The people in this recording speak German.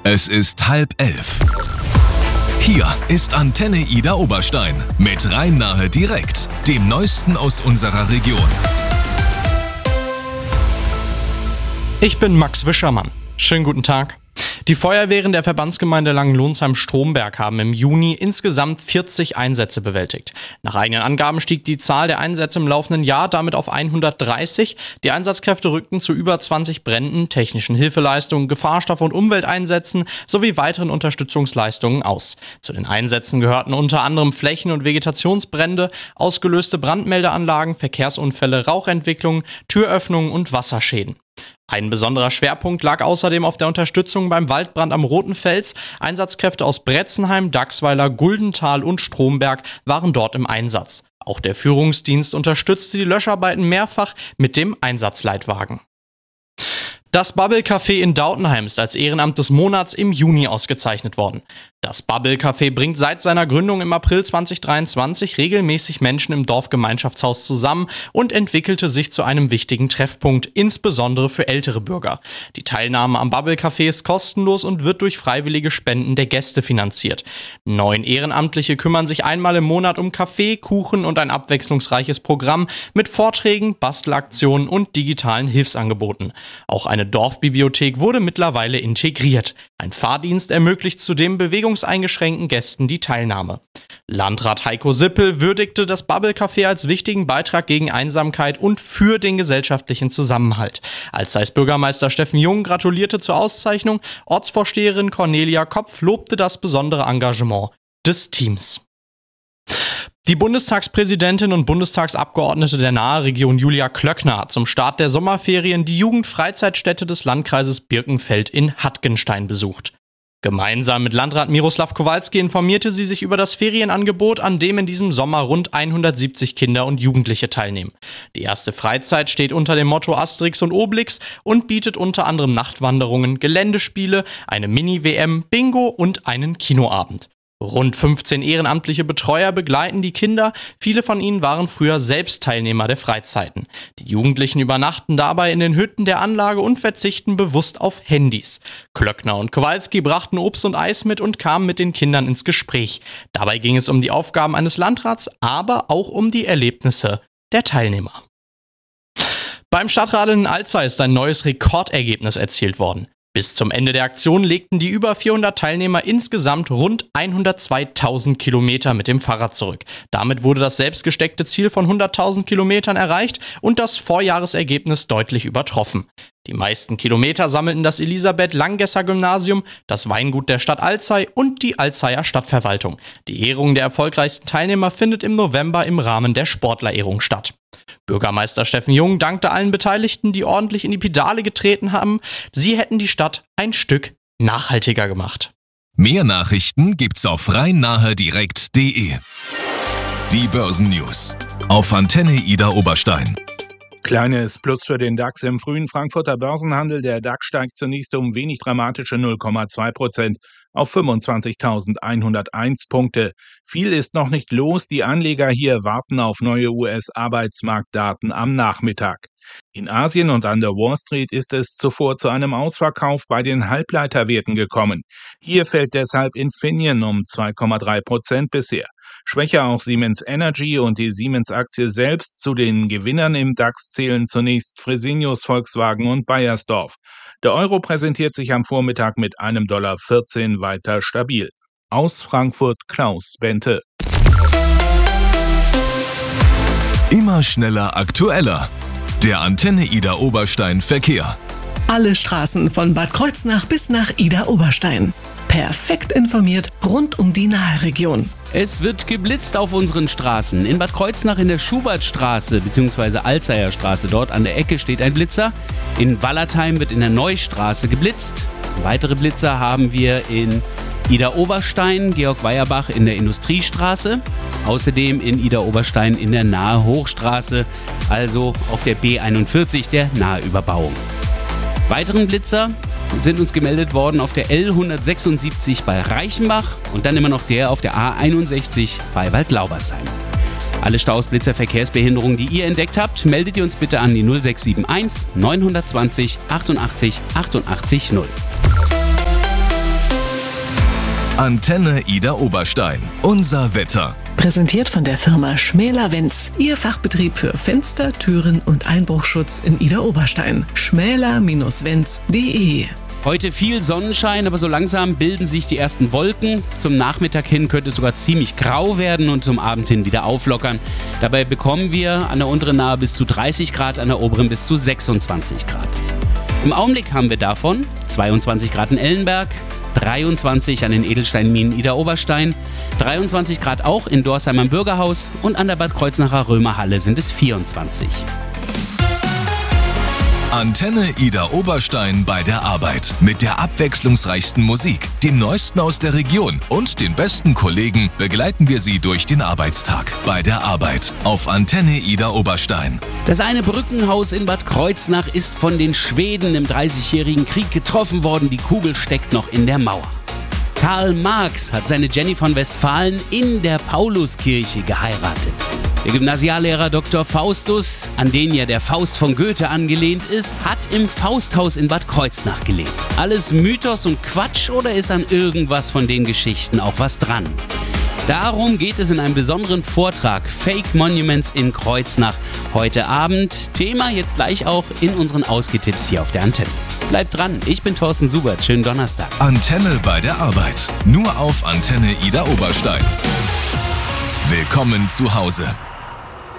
Es ist 10:30. Hier ist Antenne Ida Oberstein mit Rhein-Nahe direkt, dem Neuesten aus unserer Region. Ich bin Max Wischermann. Schönen guten Tag. Die Feuerwehren der Verbandsgemeinde Langenlonsheim-Stromberg haben im Juni insgesamt 40 Einsätze bewältigt. Nach eigenen Angaben stieg die Zahl der Einsätze im laufenden Jahr damit auf 130. Die Einsatzkräfte rückten zu über 20 Bränden, technischen Hilfeleistungen, Gefahrstoff- und Umwelteinsätzen sowie weiteren Unterstützungsleistungen aus. Zu den Einsätzen gehörten unter anderem Flächen- und Vegetationsbrände, ausgelöste Brandmeldeanlagen, Verkehrsunfälle, Rauchentwicklungen, Türöffnungen und Wasserschäden. Ein besonderer Schwerpunkt lag außerdem auf der Unterstützung beim Waldbrand am Roten Fels. Einsatzkräfte aus Bretzenheim, Dachsweiler, Guldental und Stromberg waren dort im Einsatz. Auch der Führungsdienst unterstützte die Löscharbeiten mehrfach mit dem Einsatzleitwagen. Das Bubble Café in Dautenheim ist als Ehrenamt des Monats im Juni ausgezeichnet worden. Das Bubble Café bringt seit seiner Gründung im April 2023 regelmäßig Menschen im Dorfgemeinschaftshaus zusammen und entwickelte sich zu einem wichtigen Treffpunkt, insbesondere für ältere Bürger. Die Teilnahme am Bubble Café ist kostenlos und wird durch freiwillige Spenden der Gäste finanziert. 9 Ehrenamtliche kümmern sich einmal im Monat um Kaffee, Kuchen und ein abwechslungsreiches Programm mit Vorträgen, Bastelaktionen und digitalen Hilfsangeboten. Auch eine Dorfbibliothek wurde mittlerweile integriert. Ein Fahrdienst ermöglicht zudem bewegungseingeschränkten Gästen die Teilnahme. Landrat Heiko Sippel würdigte das Bubble Café als wichtigen Beitrag gegen Einsamkeit und für den gesellschaftlichen Zusammenhalt. Alzey's Bürgermeister Steffen Jung gratulierte zur Auszeichnung. Ortsvorsteherin Cornelia Kopf lobte das besondere Engagement des Teams. Die Bundestagspräsidentin und Bundestagsabgeordnete der Nahe-Region Julia Klöckner hat zum Start der Sommerferien die Jugendfreizeitstätte des Landkreises Birkenfeld in Hattgenstein besucht. Gemeinsam mit Landrat Miroslav Kowalski informierte sie sich über das Ferienangebot, an dem in diesem Sommer rund 170 Kinder und Jugendliche teilnehmen. Die erste Freizeit steht unter dem Motto Asterix und Obelix und bietet unter anderem Nachtwanderungen, Geländespiele, eine Mini-WM, Bingo und einen Kinoabend. Rund 15 ehrenamtliche Betreuer begleiten die Kinder. Viele von ihnen waren früher selbst Teilnehmer der Freizeiten. Die Jugendlichen übernachten dabei in den Hütten der Anlage und verzichten bewusst auf Handys. Klöckner und Kowalski brachten Obst und Eis mit und kamen mit den Kindern ins Gespräch. Dabei ging es um die Aufgaben eines Landrats, aber auch um die Erlebnisse der Teilnehmer. Beim Stadtradeln in Alzey ist ein neues Rekordergebnis erzielt worden. Bis zum Ende der Aktion legten die über 400 Teilnehmer insgesamt rund 102.000 Kilometer mit dem Fahrrad zurück. Damit wurde das selbstgesteckte Ziel von 100.000 Kilometern erreicht und das Vorjahresergebnis deutlich übertroffen. Die meisten Kilometer sammelten das Elisabeth-Langgesser-Gymnasium, das Weingut der Stadt Alzey und die Alzeyer Stadtverwaltung. Die Ehrung der erfolgreichsten Teilnehmer findet im November im Rahmen der Sportlerehrung statt. Bürgermeister Steffen Jung dankte allen Beteiligten, die ordentlich in die Pedale getreten haben. Sie hätten die Stadt ein Stück nachhaltiger gemacht. Mehr Nachrichten gibt's auf rhein-nahe-direkt.de. Die Börsennews auf Antenne Ida Oberstein. Kleines Plus für den DAX im frühen Frankfurter Börsenhandel. Der DAX steigt zunächst um wenig dramatische 0,2% auf 25.101 Punkte. Viel ist noch nicht los. Die Anleger hier warten auf neue US-Arbeitsmarktdaten am Nachmittag. In Asien und an der Wall Street ist es zuvor zu einem Ausverkauf bei den Halbleiterwerten gekommen. Hier fällt deshalb Infineon um 2,3% bisher. Schwächer auch Siemens Energy und die Siemens-Aktie selbst. Zu den Gewinnern im DAX zählen zunächst Fresenius, Volkswagen und Beiersdorf. Der Euro präsentiert sich am Vormittag mit einem $1,14 weiter stabil. Aus Frankfurt Klaus Bente. Immer schneller, aktueller. Der Antenne Ida Oberstein Verkehr. Alle Straßen von Bad Kreuznach bis nach Ida Oberstein. Perfekt informiert rund um die Nahe-Region. Es wird geblitzt auf unseren Straßen. In Bad Kreuznach in der Schubertstraße bzw. Alzeyer Straße, dort an der Ecke steht ein Blitzer. In Wallertheim wird in der Neustraße geblitzt. Weitere Blitzer haben wir in Ida Oberstein, Georg Weierbach in der Industriestraße. Außerdem in Ida Oberstein in der Nahe Hochstraße, also auf der B41 der Naheüberbauung. Weiteren Blitzer sind uns gemeldet worden auf der L176 bei Reichenbach und dann immer noch der auf der A61 bei Waldlaubersheim. Alle Staus, Blitzer, Verkehrsbehinderungen, die ihr entdeckt habt, meldet ihr uns bitte an die 0671 920 88 88 0. Antenne Ida Oberstein. Unser Wetter. Präsentiert von der Firma Schmäler-Wenz. Ihr Fachbetrieb für Fenster, Türen und Einbruchschutz in Ida Oberstein. schmäler-wenz.de. Heute viel Sonnenschein, aber so langsam bilden sich die ersten Wolken. Zum Nachmittag hin könnte es sogar ziemlich grau werden und zum Abend hin wieder auflockern. Dabei bekommen wir an der unteren Nahe bis zu 30 Grad, an der oberen bis zu 26 Grad. Im Augenblick haben wir davon 22 Grad in Ellenberg, 23 an den Edelsteinminen Ida Oberstein, 23 Grad auch in Dorsheim am Bürgerhaus und an der Bad Kreuznacher Römerhalle sind es 24. Antenne Ida Oberstein bei der Arbeit. Mit der abwechslungsreichsten Musik, dem Neuesten aus der Region und den besten Kollegen begleiten wir Sie durch den Arbeitstag. Bei der Arbeit auf Antenne Ida Oberstein. Das eine Brückenhaus in Bad Kreuznach ist von den Schweden im 30-jährigen Krieg getroffen worden. Die Kugel steckt noch in der Mauer. Karl Marx hat seine Jenny von Westfalen in der Pauluskirche geheiratet. Der Gymnasiallehrer Dr. Faustus, an den ja der Faust von Goethe angelehnt ist, hat im Fausthaus in Bad Kreuznach gelebt. Alles Mythos und Quatsch oder ist an irgendwas von den Geschichten auch was dran? Darum geht es in einem besonderen Vortrag Fake Monuments in Kreuznach heute Abend. Thema jetzt gleich auch in unseren Ausgetipps hier auf der Antenne. Bleibt dran, ich bin Thorsten Subert. Schönen Donnerstag. Antenne bei der Arbeit. Nur auf Antenne Ida Oberstein. Willkommen zu Hause.